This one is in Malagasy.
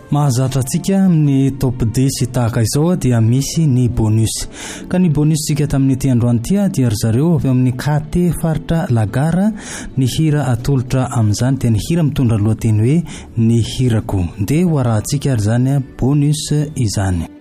Mahazatra antsika amin'ny top 10 tahaka izao dia misy ny bonus. Ka ny bonus tsika tamin'ny ity androany ity dia ry zareo avy amin'ny KT faritra Lagara ny hira atolotra amin'izany dia ny hira mitondra lohateny hoe ny hirako. Dia ho arahantsika ry zany bonus izany.